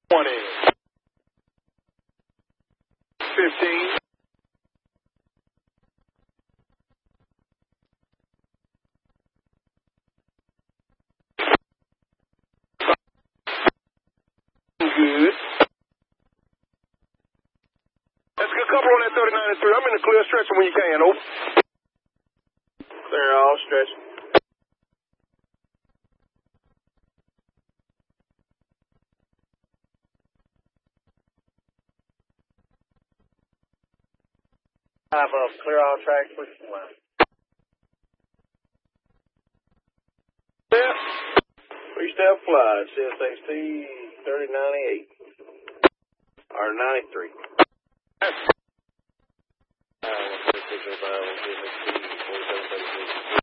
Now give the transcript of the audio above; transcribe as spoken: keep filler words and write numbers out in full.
twenty. fifteen. Good. That's a good couple on that thirty-nine and three. I'm in the clear, stretching when you can. Over. Clear all, stretch. Five up, clear all tracks, push the line. Step. Three step fly, C S X T thirty ninety-eight. Or ninety-three. Yes. Uh, one six six oh five, one six six two, forty-seven thirty-six.